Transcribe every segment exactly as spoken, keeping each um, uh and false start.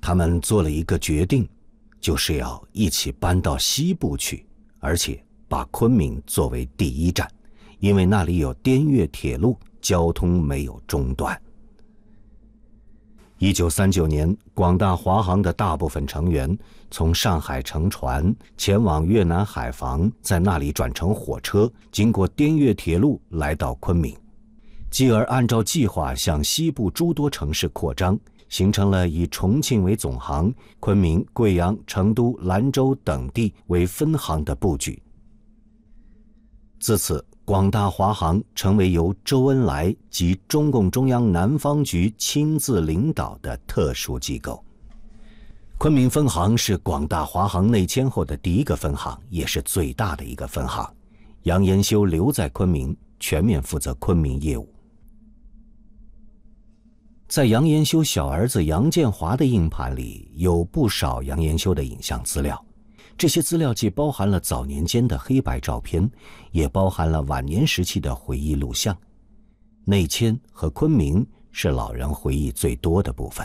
他们做了一个决定，就是要一起搬到西部去，而且把昆明作为第一站，因为那里有滇越铁路，交通没有中断。一九三九年，广大华航的大部分成员从上海乘船前往越南海防，在那里转乘火车，经过滇越铁路来到昆明，继而按照计划向西部诸多城市扩张，形成了以重庆为总航，昆明、贵阳、成都、兰州等地为分航的布局。自此，广大华航成为由周恩来及中共中央南方局亲自领导的特殊机构。昆明分行是广大华航内迁后的第一个分行，也是最大的一个分行。杨延修留在昆明，全面负责昆明业务。在杨延修小儿子杨建华的硬盘里，有不少杨延修的影像资料。这些资料既包含了早年间的黑白照片，也包含了晚年时期的回忆录像。内迁和昆明是老人回忆最多的部分。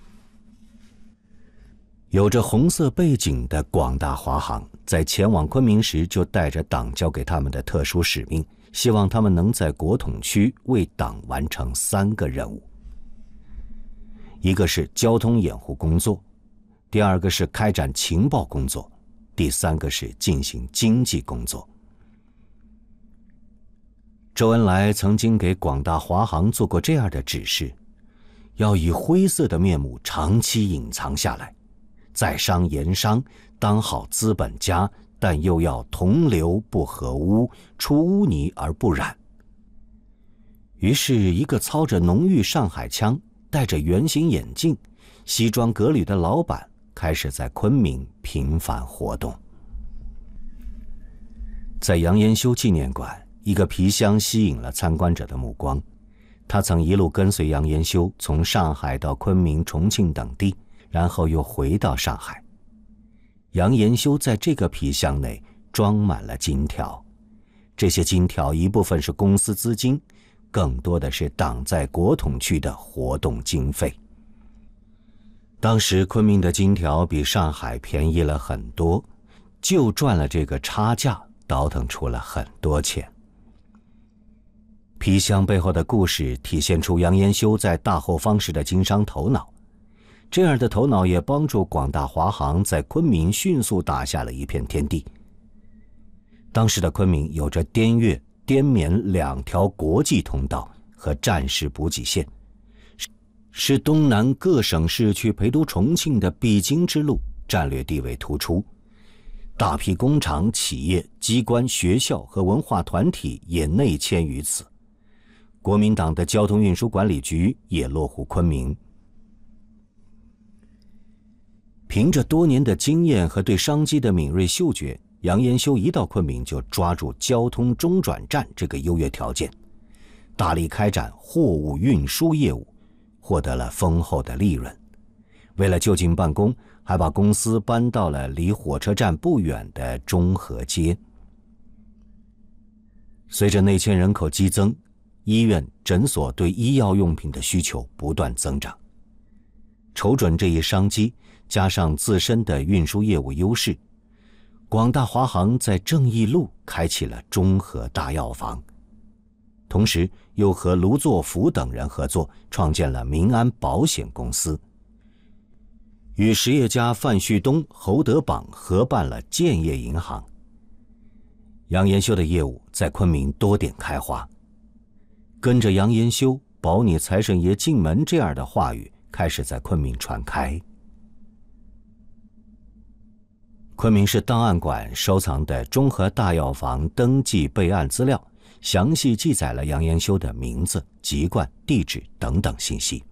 有着红色背景的广大华航，在前往昆明时就带着党交给他们的特殊使命，希望他们能在国统区为党完成三个任务。一个是交通掩护工作，第二个是开展情报工作，第三个是进行经济工作。周恩来曾经给广大华航做过这样的指示，要以灰色的面目长期隐藏下来，在商言商，当好资本家，但又要同流不合污，出污泥而不染。于是一个操着浓郁上海腔，戴着圆形眼镜，西装革履的老板开始在昆明频繁活动。在杨延修纪念馆，一个皮箱吸引了参观者的目光。他曾一路跟随杨延修从上海到昆明、重庆等地，然后又回到上海。杨延修在这个皮箱内装满了金条，这些金条一部分是公司资金，更多的是党在国统区的活动经费。当时昆明的金条比上海便宜了很多，就赚了这个差价，倒腾出了很多钱。皮箱背后的故事体现出杨延修在大后方时的经商头脑，这样的头脑也帮助广大华航在昆明迅速打下了一片天地。当时的昆明有着滇越、滇缅两条国际通道和战时补给线，是东南各省市去陪都重庆的必经之路，战略地位突出。大批工厂、企业、机关、学校和文化团体也内迁于此。国民党的交通运输管理局也落户昆明。凭着多年的经验和对商机的敏锐嗅觉，杨延修一到昆明就抓住交通中转站这个优越条件，大力开展货物运输业务，获得了丰厚的利润。为了就近办公，还把公司搬到了离火车站不远的中和街。随着内迁人口激增，医院、诊所对医药用品的需求不断增长。瞅准这一商机，加上自身的运输业务优势，广大华航在正义路开启了中和大药房，同时又和卢作孚等人合作，创建了民安保险公司，与实业家范旭东、侯德榜合办了建业银行。杨延修的业务在昆明多点开花，跟着杨延修，保你财神爷进门这样的话语开始在昆明传开。昆明市档案馆收藏的中和大药房登记备案资料，详细记载了杨延修的名字、籍贯、地址等等信息。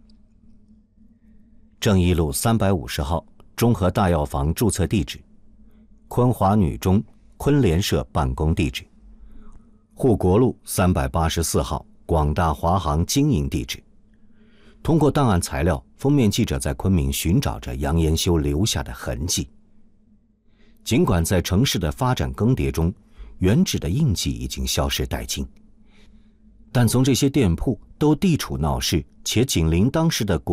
正义路三百五十号中和大药房注册地址，昆华女中昆联社办公地址，护国路三百八十四号广大华航经营地址。通过档案材料，封面记者在昆明寻找着杨延修留下的痕迹。尽管在城市的发展更迭中，原址的印记已经消失殆尽，但从这些店铺都地处闹市，且紧邻当时的国